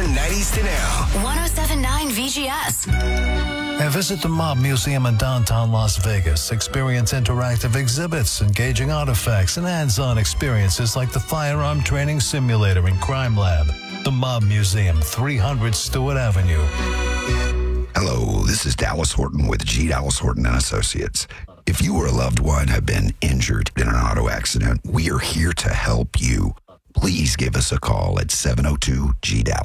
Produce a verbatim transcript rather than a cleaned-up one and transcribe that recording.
nineties to now. one oh seven point nine V G S. And visit the Mob Museum in downtown Las Vegas. Experience interactive exhibits, engaging artifacts, and hands-on experiences like the Firearm Training Simulator and Crime Lab. The Mob Museum, three hundred Stewart Avenue. Hello, this is Dallas Horton with G. Dallas Horton and Associates. If you or a loved one have been injured in an auto accident, we are here to help you. Please give us a call at seven oh two G. Dallas.